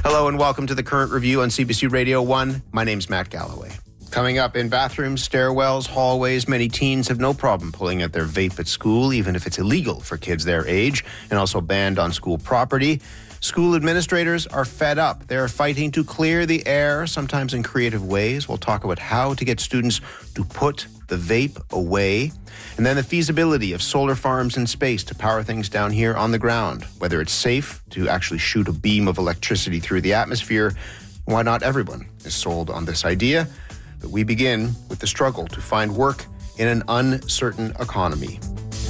Hello and welcome to the Current Review on CBC Radio 1. My name's Matt Galloway. Coming up, in bathrooms, stairwells, hallways, many teens have no problem pulling out their vape at school, even if it's illegal for kids their age, and also banned on school property. School administrators are fed up. They're fighting to clear the air, sometimes in creative ways. We'll talk about how to get students to put the vape away. And then the feasibility of solar farms in space to power things down here on the ground. Whether it's safe to actually shoot a beam of electricity through the atmosphere. Why not everyone is sold on this idea? But we begin with the struggle to find work in an uncertain economy.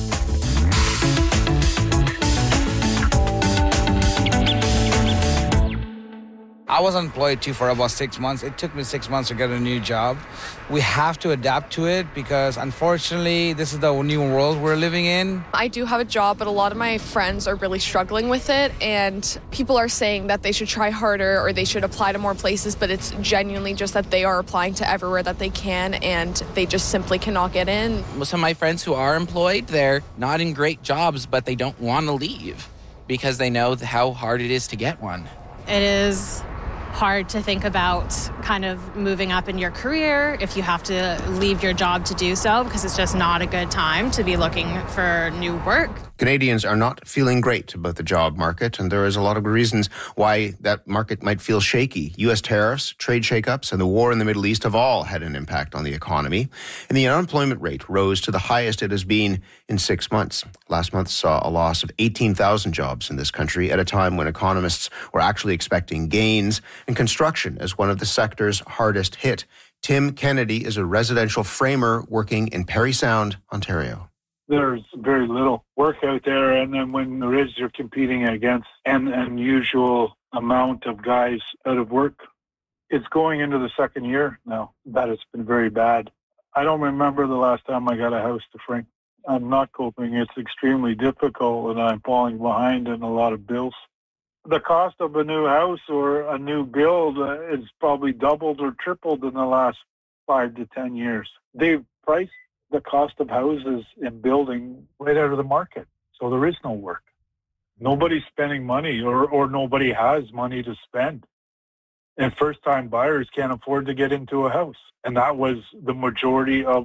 I was unemployed too for about 6 months. It took me 6 months to get a new job. We have to adapt to it because unfortunately, this is the new world we're living in. I do have a job, but a lot of my friends are really struggling with it. And people are saying that they should try harder or they should apply to more places, but it's genuinely just that they are applying to everywhere that they can and they just simply cannot get in. Some of my friends who are employed, they're not in great jobs, but they don't want to leave because they know how hard it is to get one. It is hard to think about kind of moving up in your career if you have to leave your job to do so, because it's just not a good time to be looking for new work. Canadians are not feeling great about the job market, and there is a lot of reasons why that market might feel shaky. U.S. tariffs, trade shakeups, and the war in the Middle East have all had an impact on the economy. And the unemployment rate rose to the highest it has been in 6 months. Last month saw a loss of 18,000 jobs in this country at a time when economists were actually expecting gains, and construction as one of the sectors hardest hit. Tim Kennedy is a residential framer working in Parry Sound, Ontario. There's very little work out there, and then when there is, you're competing against an unusual amount of guys out of work. It's going into the second year now that it's been very bad. I don't remember the last time I got a house to frame. I'm not coping. It's extremely difficult, and I'm falling behind in a lot of bills. The cost of a new house or a new build is probably doubled or tripled in the last 5 to 10 years. They've priced the cost of houses and building right out of the market. So there is no work. Nobody's spending money or nobody has money to spend. And first-time buyers can't afford to get into a house. And that was the majority of